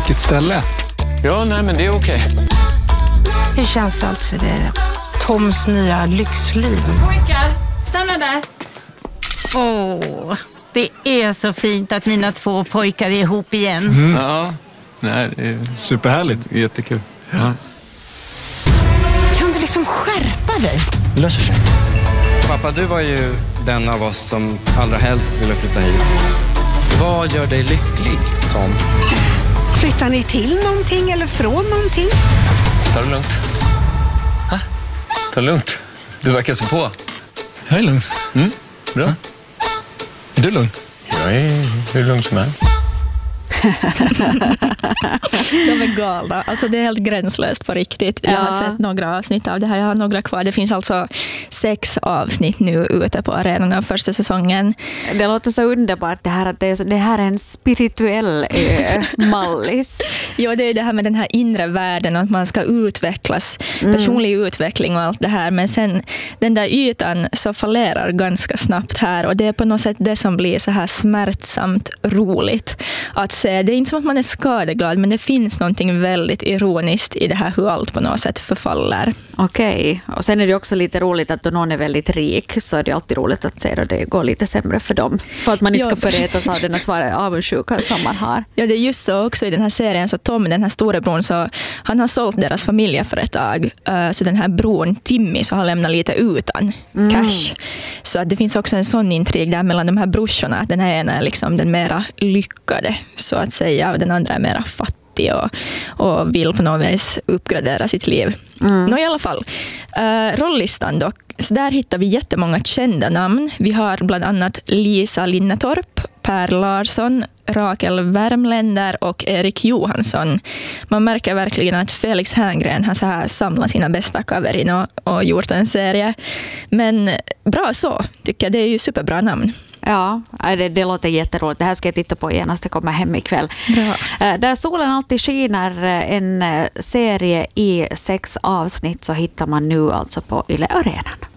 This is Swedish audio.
Vilket ställe? Ja, nej men det är okej. Hur känns allt för dig? Toms nya lyxliv. Pojkar, stanna där. Åh, det är så fint att mina 2 pojkar är ihop igen. Ja, nej, det är Superhärligt. jättekul. Ja. Kan du liksom skärpa dig? Det löser sig. Pappa, du var ju den av oss som allra helst ville flytta hit. Vad gör dig lycklig, Tom? Flyttar ni till någonting eller från någonting? Ta det lugnt. Ta det lugnt. Du verkar så på. Jag är lugn. Bra. Är du lugn? Jag är hur lugn som helst. De är galna. Alltså det är helt gränslöst på riktigt. Jag har sett några avsnitt av det här. Jag har några kvar. Det finns alltså 6 avsnitt nu ute på arenan av första säsongen. Det låter så underbart det här att det här är en spirituell mallis. Ja, det är det här med den här inre världen, att man ska utvecklas, personlig utveckling och allt det här. Men sen den där ytan så fallerar ganska snabbt här, och det är på något sätt det som blir så här smärtsamt roligt att se. Det är inte som att man är skadeglad, men det finns någonting väldigt ironiskt i det här hur allt på något sätt förfaller. Okej, och sen är det också lite roligt att då någon är väldigt rik så är det alltid roligt att se att det går lite sämre för dem. För att man inte ska förrätas av den här svåra avundsjuka som man har. Ja, det är just så också i den här serien. Så Tom, den här storebror, så han har sålt deras familjeföretag. Så den här bron, Timmy, så har lämnat lite utan cash. Så att det finns också en sån intrig där mellan de här brorsorna. Den här ena är liksom den mera lyckade, så att säga, och den andra är mera fattig och vill på något vis uppgradera sitt liv. Nå, i alla fall, rolllistan dock, så där hittar vi jättemånga kända namn. Vi har bland annat Lisa Linnetorp, Per Larsson, Rakel Värmländer och Erik Johansson. Man märker verkligen att Felix Herngren har så här samlat sina bästa coverin och gjort en serie. Men bra så, tycker jag. Det är ju superbra namn. Ja, det låter jätteroligt. Det här ska jag titta på genast det kommer hem ikväll. Där solen alltid skiner, en serie i 6 avsnitt, så hittar man nu alltså på Yle Arenan.